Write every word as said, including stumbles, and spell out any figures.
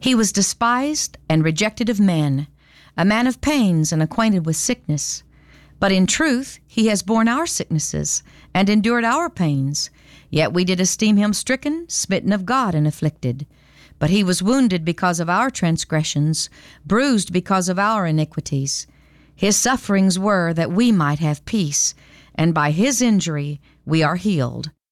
He was despised and rejected of men, a man of pains and acquainted with sickness. But in truth he has borne our sicknesses and endured our pains. Yet we did esteem him stricken, smitten of God, and afflicted. But he was wounded because of our transgressions, bruised because of our iniquities. His sufferings were that we might have peace, and by his injury we are healed.